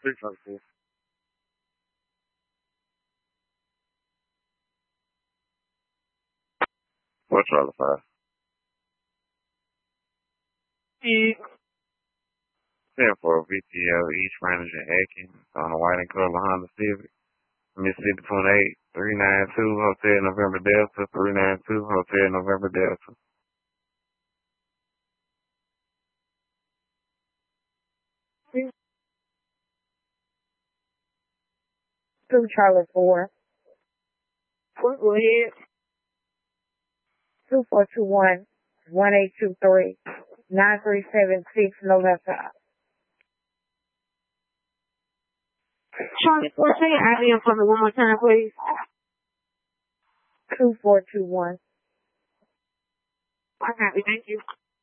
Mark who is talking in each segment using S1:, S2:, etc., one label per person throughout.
S1: 604. What Charlie 5? 10 for VTL East Manager Atkins on a white and color Honda Civic. Mississippi 28, 392 Hotel November Delta, 392 Hotel November Delta.
S2: Two Charlie 4.
S3: Go ahead.
S2: 2421 1823 9376 November.
S3: Charlie 4, say your IBM for me one more time, please.
S2: 2421.
S3: I got it. Thank you.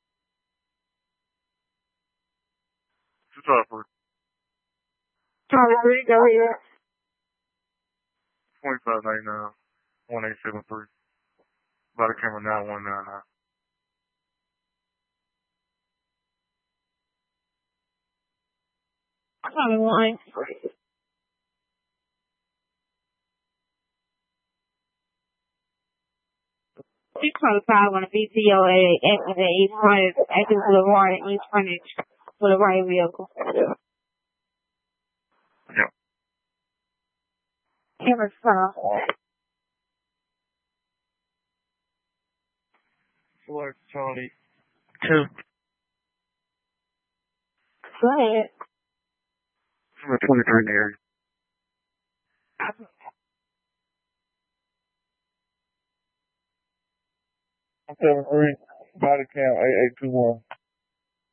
S1: Charlie 4.
S3: Charlie, go ahead.
S1: 2599 1873. Body camera 9199.
S3: Charlie 1. Six Charlie 5 on a VTO at East Frontage, Atkins Boulevard and East Frontage for the right vehicle.
S1: Yeah.
S3: Camera
S1: 4 Charlie 2.
S3: Go ahead.
S1: 23 in the area. I'm 73. Body cam 8821.